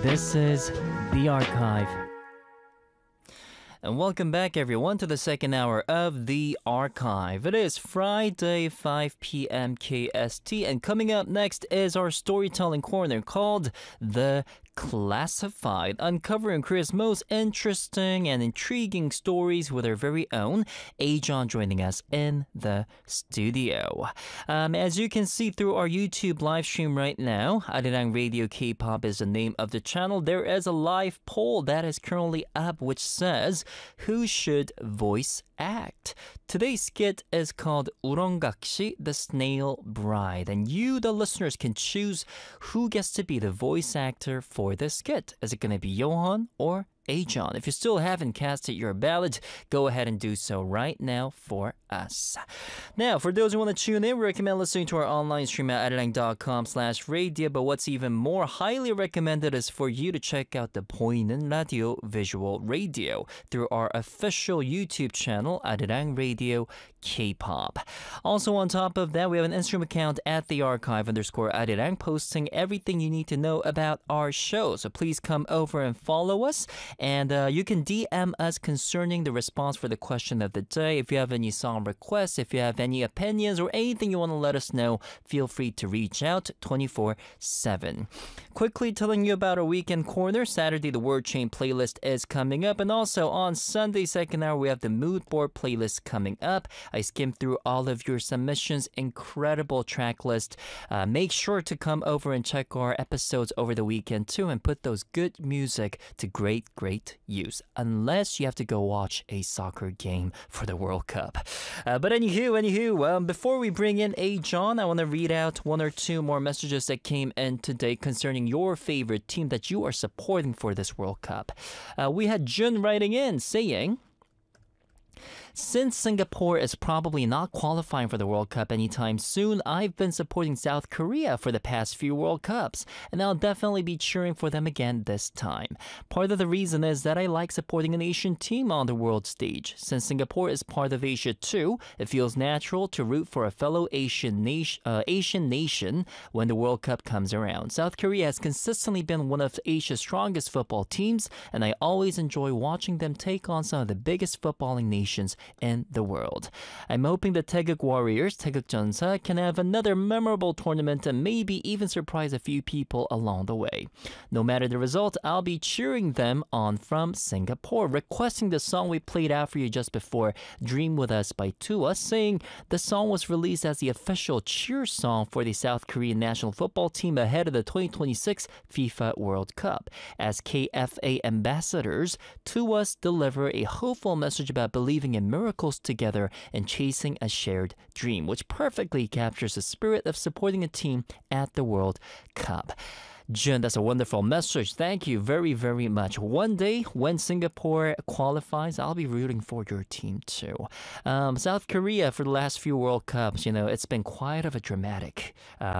This is The Archive. And welcome back, everyone, to the second hour of The Archive. It is Friday, 5 p.m. KST, and coming up next is our storytelling corner called The Classified, uncovering Korea's most interesting and intriguing stories with our very own Ajon joining us in the studio. As you can see through our YouTube live stream right now, Arirang Radio K-pop is the name of the channel. There is a live poll that is currently up which says, who should voice act? Today's skit is called 우렁각시, the Snail Bride, and you, the listeners, can choose who gets to be the voice actor for this skit. Is it going to be Johan or Ajon? If you still haven't casted your ballot, go ahead and do so right now for us. Now, for those who want to tune in, we recommend listening to our online stream at arirang.com/radio, but what's even more highly recommended is for you to check out the 보이는 radio visual radio through our official YouTube channel, Arirang Radio K-pop. Also on top of that, we have an Instagram account at @thearchive_Arirang, posting everything you need to know about our show. So please come over and follow us. And you can DM us concerning the response for the question of the day. If you have any song requests, if you have any opinions or anything you want to let us know, feel free to reach out 24/7. Quickly telling you about our weekend corner. Saturday, the Word Chain playlist is coming up. And also on Sunday, second hour, we have the Mood Board playlist coming up. I skimmed through all of your submissions. Incredible track list. Make sure to come over and check our episodes over the weekend too and put those good music to great use, unless you have to go watch a soccer game for the World Cup. But anywho, before we bring in Ajon, I want to read out one or two more messages that came in today concerning your favorite team that you are supporting for this World Cup. We had Jun writing in saying, since Singapore is probably not qualifying for the World Cup anytime soon, I've been supporting South Korea for the past few World Cups, and I'll definitely be cheering for them again this time. Part of the reason is that I like supporting an Asian team on the world stage. Since Singapore is part of Asia too, it feels natural to root for a fellow Asian nation when the World Cup comes around. South Korea has consistently been one of Asia's strongest football teams, and I always enjoy watching them take on some of the biggest footballing nations in the world. I'm hoping the Taeguk Warriors, Taeguk Jeonsa, can have another memorable tournament and maybe even surprise a few people along the way. No matter the result, I'll be cheering them on from Singapore. Requesting the song we played out for you just before, Dream With Us by Tua, saying the song was released as the official cheer song for the South Korean national football team ahead of the 2026 FIFA World Cup. As KFA ambassadors, Tua's deliver a hopeful message about believing in miracles together and chasing a shared dream, which perfectly captures the spirit of supporting a team at the World Cup. Jun, that's a wonderful message. Thank you very, very much. One day, when Singapore qualifies, I'll be rooting for your team too. South Korea, for the last few World Cups, it's been quite of a dramatic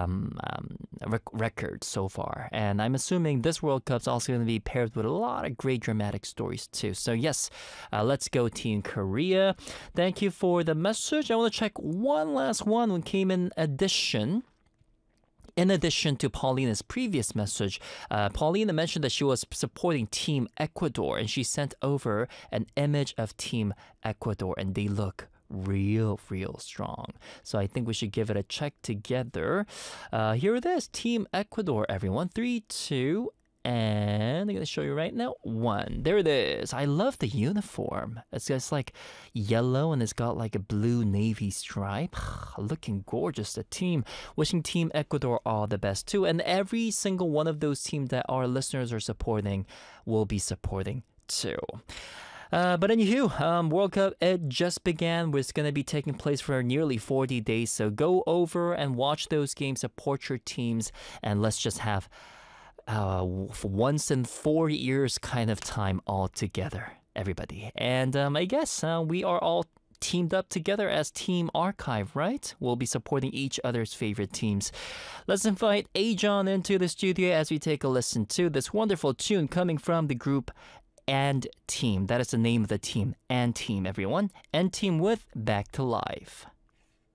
record so far. And I'm assuming this World Cup's also going to be paired with a lot of great dramatic stories too. So yes, let's go Team Korea. Thank you for the message. I want to check one last one when came in addition. In addition to Paulina's previous message, Paulina mentioned that she was supporting Team Ecuador, and she sent over an image of Team Ecuador, and they look real strong. So I think we should give it a check together. Here it is, Team Ecuador, everyone. 3, 2, and I'm going to show you right now. 1. There it is. I love the uniform. It's just like yellow and it's got like a blue navy stripe. Looking gorgeous. The team. Wishing Team Ecuador all the best too. And every single one of those teams that our listeners are supporting will be supporting too. But anywho, World Cup, it just began. It's going to be taking place for nearly 40 days. So go over and watch those games, support your teams, and let's just have once in 4 years kind of time all together, everybody. And I guess we are all teamed up together as Team Archive, right? We'll be supporting each other's favorite teams. Let's invite Ajon into the studio as we take a listen to this wonderful tune coming from the group And Team. That is the name of the team. And Team, everyone. And Team with Back to Life.